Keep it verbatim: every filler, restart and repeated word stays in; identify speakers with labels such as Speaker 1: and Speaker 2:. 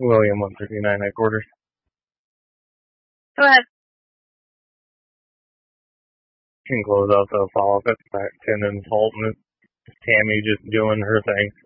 Speaker 1: William one thirty-nine headquarters.
Speaker 2: Go ahead.
Speaker 1: You can close out the follow-up at attendance halt, and Tammy just doing her thing.